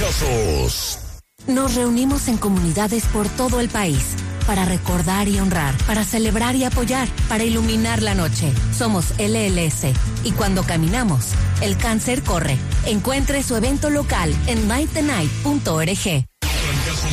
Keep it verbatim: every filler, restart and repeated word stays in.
Abrazos. Nos reunimos en comunidades por todo el país para recordar y honrar, para celebrar y apoyar, para iluminar la noche. Somos L L S y cuando caminamos, el cáncer corre. Encuentre su evento local en might the night punto org.